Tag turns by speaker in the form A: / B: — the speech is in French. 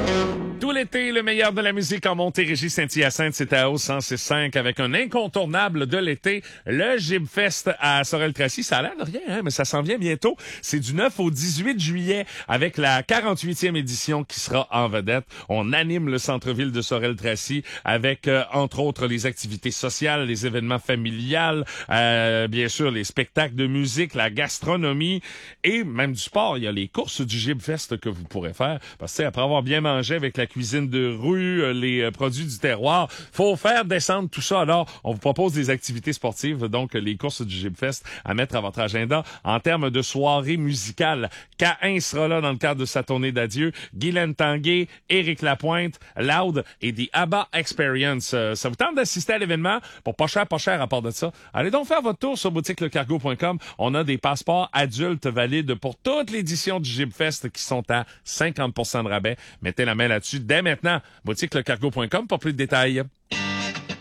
A: Tout l'été, le meilleur de la musique en Montérégie, Saint-Hyacinthe, c'est à Hausse 106.5 avec un incontournable de l'été, le Gibfest à Sorel-Tracy. Ça a l'air de rien, hein, mais ça s'en vient bientôt. C'est du 9 au 18 juillet avec la 48e édition qui sera en vedette. On anime le centre-ville de Sorel-Tracy avec, entre autres, les activités sociales, les événements familiales, bien sûr, les spectacles de musique, la gastronomie et même du sport. Il y a les courses du Gibfest que vous pourrez faire parce que, après avoir bien mangé avec la cuisine de rue, les produits du terroir, faut faire descendre tout ça. Alors, on vous propose des activités sportives, donc les courses du Gibfest à mettre à votre agenda. En termes de soirée musicale, Caïn sera là dans le cadre de sa tournée d'adieu, Guylaine Tanguay, Éric Lapointe, Loud et The ABBA Experience. Ça vous tente d'assister à l'événement? Pour pas cher à part de ça. Allez donc faire votre tour sur boutiquelecargo.com. On a des passeports adultes valides pour toute l'édition du Gibfest qui sont à 50% de rabais. Mettez la main là-dessus dès maintenant. Boutiquelecargo.com pour plus de détails.